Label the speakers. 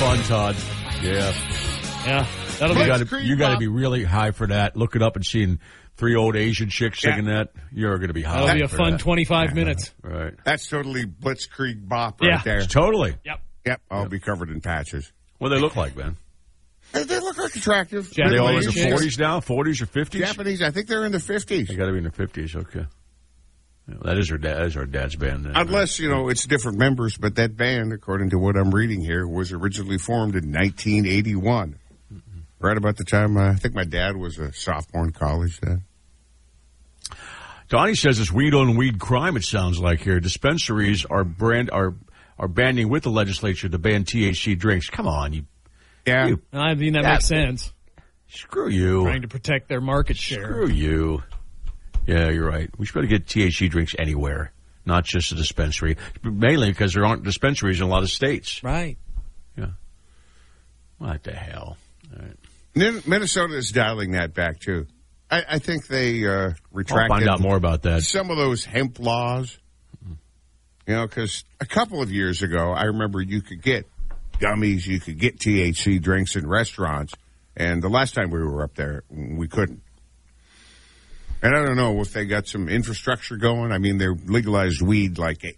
Speaker 1: fun, Todd. Yeah.
Speaker 2: Yeah. That'll be
Speaker 1: You got to be really high for that. Look it up and seeing 3 old Asian chicks singing that. You're going to be high.
Speaker 2: That'll be a
Speaker 1: for
Speaker 2: fun
Speaker 1: that.
Speaker 2: 25 minutes.
Speaker 1: Right.
Speaker 3: That's totally Blitzkrieg Bop right there.
Speaker 1: Totally.
Speaker 2: Yep.
Speaker 3: I'll be covered in patches.
Speaker 1: What do they look like, man?
Speaker 3: They look like attractive.
Speaker 1: Are they all in their
Speaker 2: Japanese
Speaker 1: 40s now? 40s or 50s?
Speaker 3: Japanese, I think they're in the 50s.
Speaker 1: They got to be in their 50s. Okay. Yeah, that is our dad's band. Then,
Speaker 3: Unless, it's different members, but that band, according to what I'm reading here, was originally formed in 1981. Right about the time, I think my dad was a sophomore in college then.
Speaker 1: Donnie says it's weed on weed crime, it sounds like here. Dispensaries are banding with the legislature to ban THC drinks. Come on.
Speaker 3: Yeah.
Speaker 2: I mean, that makes sense.
Speaker 1: Screw you.
Speaker 2: Trying to protect their market share.
Speaker 1: Screw you. Yeah, you're right. We should be able to get THC drinks anywhere, not just a dispensary. Mainly because there aren't dispensaries in a lot of states.
Speaker 2: Right.
Speaker 1: Yeah. What the hell? All right.
Speaker 3: Minnesota is dialing that back, too. I think they retracted.
Speaker 1: I'll find out more about that.
Speaker 3: Some of those hemp laws. Because a couple of years ago, I remember you could get gummies, you could get THC drinks in restaurants. And the last time we were up there, we couldn't. And I don't know if they got some infrastructure going. I mean, they legalized weed like